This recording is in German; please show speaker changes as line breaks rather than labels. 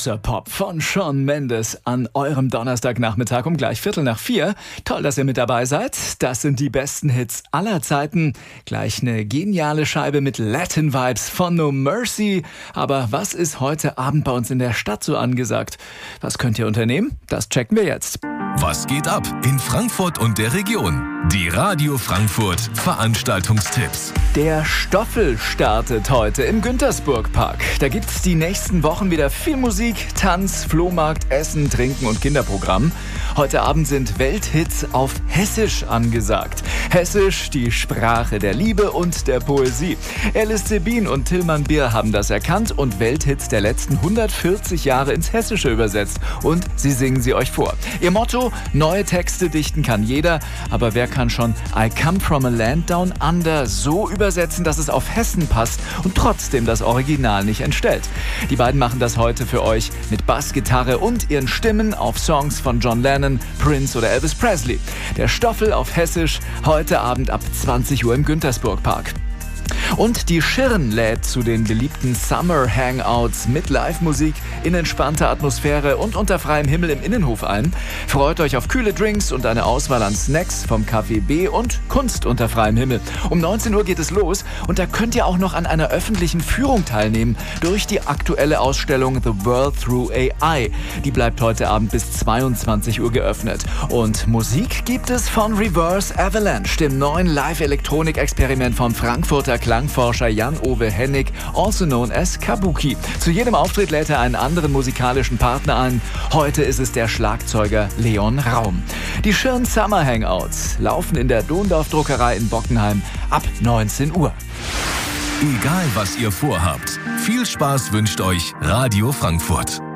Großer Pop von Shawn Mendes an eurem Donnerstagnachmittag um gleich 3:15. Toll, dass ihr mit dabei seid. Das sind die besten Hits aller Zeiten. Gleich eine geniale Scheibe mit Latin Vibes von No Mercy. Aber was ist heute Abend bei uns in der Stadt so angesagt? Was könnt ihr unternehmen? Das checken wir jetzt.
Was geht ab in Frankfurt und der Region? Die Radio Frankfurt Veranstaltungstipps.
Der Stoffel startet heute im Güntersburg-Park. Da gibt's die nächsten Wochen wieder viel Musik, Tanz, Flohmarkt, Essen, Trinken und Kinderprogramm. Heute Abend sind Welthits auf Hessisch angesagt. Hessisch, die Sprache der Liebe und der Poesie. Alice Sebin und Tilman Bier haben das erkannt und Welthits der letzten 140 Jahre ins Hessische übersetzt. Und sie singen sie euch vor. Ihr Motto: neue Texte dichten kann jeder, aber wer kann schon I come from a land down under so übersetzen, dass es auf Hessen passt und trotzdem das Original nicht entstellt? Die beiden machen das heute für euch mit Bassgitarre und ihren Stimmen auf Songs von John Lennon, Prince oder Elvis Presley. Der Stoffel auf Hessisch, heute Abend ab 20 Uhr im Güntersburg-Park. Und die Schirn lädt zu den beliebten Summer Hangouts mit Live-Musik in entspannter Atmosphäre und unter freiem Himmel im Innenhof ein. Freut euch auf kühle Drinks und eine Auswahl an Snacks vom Café B und Kunst unter freiem Himmel. Um 19 Uhr geht es los und da könnt ihr auch noch an einer öffentlichen Führung teilnehmen durch die aktuelle Ausstellung The World Through AI. Die bleibt heute Abend bis 22 Uhr geöffnet. Und Musik gibt es von Reverse Avalanche, dem neuen Live-Elektronik-Experiment vom Frankfurter Klangforscher Jan-Ove Hennig, also known as Kabuki. Zu jedem Auftritt lädt er einen anderen musikalischen Partner ein. Heute ist es der Schlagzeuger Leon Raum. Die Schirn Summer Hangouts laufen in der Dondorf-Druckerei in Bockenheim ab 19 Uhr.
Egal was ihr vorhabt, viel Spaß wünscht euch Radio Frankfurt.